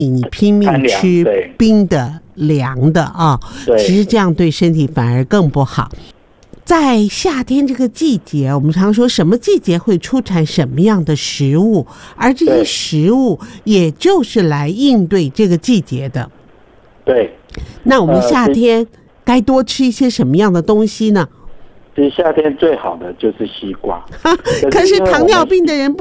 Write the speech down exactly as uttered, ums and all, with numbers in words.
你拼命吃冰的凉的啊，其实这样对身体反而更不好。在夏天这个季节，我们常说什么季节会出产什么样的食物，而这些食物也就是来应对这个季节的。 对， 那我们夏天该多吃一些什么样的东西呢？ 其实夏天最好的就是西瓜， 可是糖尿病的人